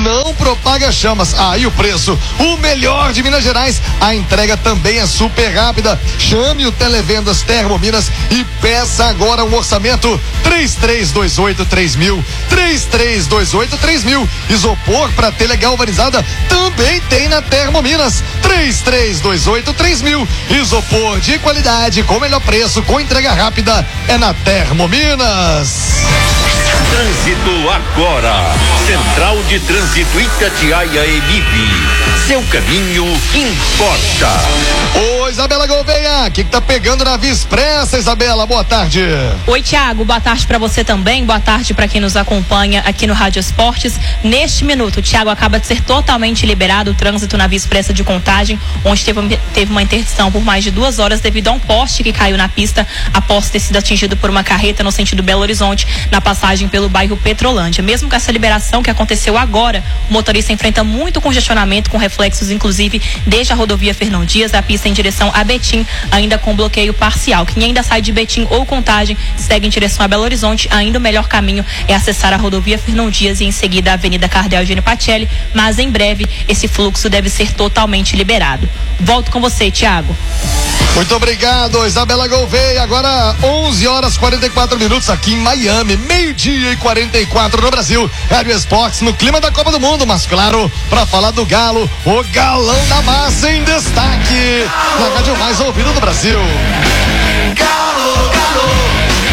não propaga chamas. E o preço, o melhor de Minas Gerais. A entrega também é super rápida. Chame o Televendas Termominas e peça agora um orçamento. 3328-3000, 3328-3000. Isopor para telha galvanizada também tem na Termominas. 3328-3000. Isopor de qualidade com melhor preço, com entrega rápida, é na Termominas. Trânsito agora. Central de Trânsito Itatiaia Emib. Seu caminho importa. Ô, Isabela Gouveia, o que tá pegando na Via Expressa, Isabela? Boa tarde. Oi, Thiago, boa tarde pra você também, boa tarde pra quem nos acompanha aqui no Rádio Esportes. Neste minuto, Thiago, acaba de ser totalmente liberado o trânsito na Via Expressa de Contagem, onde teve uma interdição por mais de 2 horas devido a um poste que caiu na pista após ter sido atingido por uma carreta no sentido Belo Horizonte, na passagem pelo bairro Petrolândia. Mesmo com essa liberação que aconteceu agora, o motorista enfrenta muito congestionamento, com reflexos inclusive desde a rodovia Fernão Dias, a pista em direção a Betim, ainda com bloqueio parcial. Quem ainda sai de Betim ou Contagem segue em direção a Belo Horizonte, ainda o melhor caminho é acessar a rodovia Fernão Dias e em seguida a Avenida Cardeal Eugênio Pacelli, mas em breve esse fluxo deve ser totalmente liberado. Volto com você, Thiago. Muito obrigado, Isabela Gouveia. Agora 11 horas 44 minutos aqui em Miami, 12:44 no Brasil. Rádio Esportes no clima da Copa do Mundo, mas claro, para falar do Galo, o galão da massa em destaque na rádio mais ouvida do Brasil. Galo, Galo.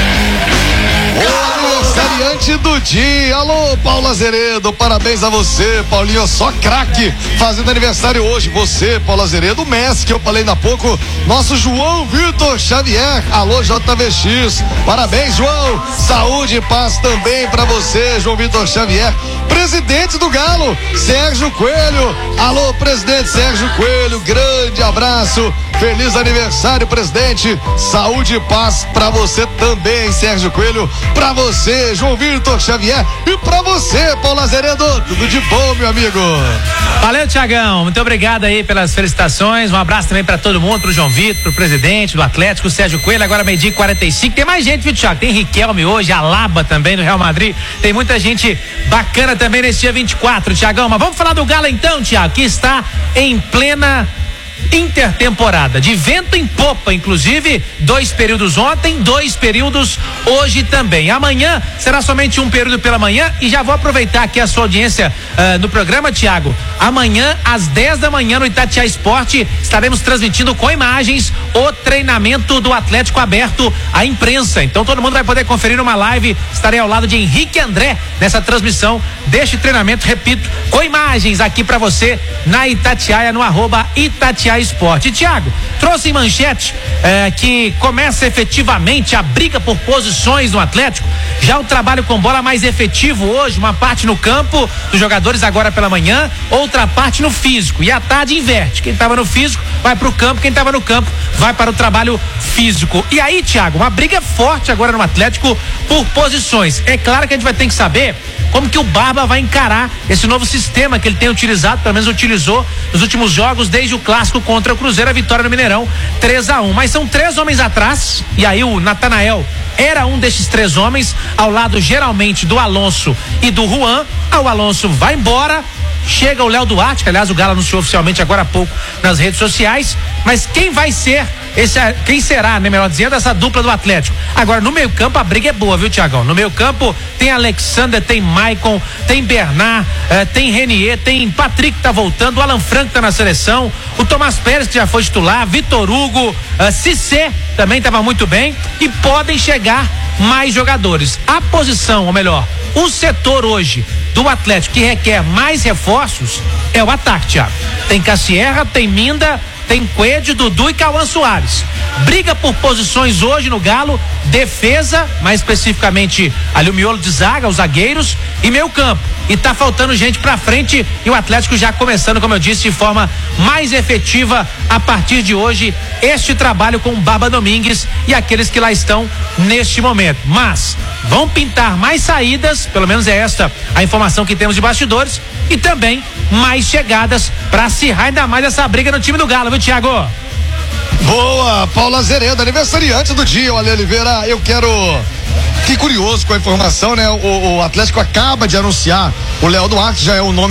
O aniversariante do dia. Alô, Paulo Azeredo, parabéns a você, Paulinho, só craque, fazendo aniversário hoje. Você, Paulo Azeredo, o Messi, que eu falei ainda há pouco, nosso João Vitor Xavier. Alô, JVX, parabéns, João. Saúde e paz também pra você, João Vitor Xavier. Presidente do Galo, Sérgio Coelho. Alô, presidente Sérgio Coelho, grande abraço. Feliz aniversário, presidente. Saúde e paz pra você também, Sérgio Coelho. Pra você, João Vitor Xavier. E pra você, Paulo Azeredo. Tudo de bom, meu amigo. Valeu, Tiagão. Muito obrigado aí pelas felicitações. Um abraço também pra todo mundo, pro João Vitor, pro presidente do Atlético, Sérgio Coelho. Agora 12:45. Tem mais gente, viu, Tiago? Tem Riquelme hoje, Alaba também do Real Madrid. Tem muita gente bacana também nesse dia 24, Tiagão. Mas vamos falar do Galo então, Tiago, que está em plena intertemporada, de vento em popa, inclusive 2 períodos ontem, 2 períodos hoje também. Amanhã será somente 1 período pela manhã e já vou aproveitar aqui a sua audiência no programa, Thiago. Amanhã às 10 da manhã no Itatiaia Esporte estaremos transmitindo com imagens o treinamento do Atlético aberto à imprensa. Então todo mundo vai poder conferir uma live. Estarei ao lado de Henrique André nessa transmissão deste treinamento, repito, com imagens aqui para você na Itatiaia, no @Itatiaia Esporte. E Thiago, trouxe em manchete que começa efetivamente a briga por posições no Atlético, já o trabalho com bola mais efetivo hoje, uma parte no campo dos jogadores agora pela manhã, outra parte no físico, e à tarde inverte, quem estava no físico vai pro campo, quem estava no campo vai para o trabalho físico. E aí, Thiago, uma briga forte agora no Atlético por posições. É claro que a gente vai ter que saber como que o Barba vai encarar esse novo sistema que ele tem utilizado, pelo menos utilizou nos últimos jogos, desde o clássico contra o Cruzeiro, a vitória no Mineirão 3-1. Mas são 3 homens atrás, e aí o Natanael era um desses 3 homens, ao lado geralmente do Alonso e do Juan. O Alonso vai embora, chega o Léo Duarte, que aliás o Galo anunciou oficialmente agora há pouco nas redes sociais, mas quem vai ser quem será, né, melhor dizendo, essa dupla do Atlético? Agora, no meio campo a briga é boa, viu, Tiagão? No meio campo tem Alexander, tem Maicon, tem Bernard, tem Renier, tem Patrick que tá voltando, o Alan Franco tá na seleção, o Tomás Pérez que já foi titular, Vitor Hugo, Cissé também estava muito bem, e podem chegar mais jogadores. A posição, ou melhor, o setor hoje do Atlético que requer mais reforços é o ataque, Thiago. Tem Cassierra, tem Minda, tem Coelho, Dudu e Cauã Soares. Briga por posições hoje no Galo, defesa, mais especificamente ali o miolo de zaga, os zagueiros e meio campo. E tá faltando gente pra frente, e o Atlético já começando, como eu disse, de forma mais efetiva a partir de hoje, este trabalho com o Barba Domingues e aqueles que lá estão neste momento. Mas vão pintar mais saídas, pelo menos é esta a informação que temos de bastidores, e também mais chegadas para acirrar ainda mais essa briga no time do Galo, viu, Thiago? Boa, Paulo Azeredo, aniversariante do dia, Ale Oliveira. Eu quero... Que curioso com a informação, né? O Atlético acaba de anunciar o Léo Duarte, já é o nome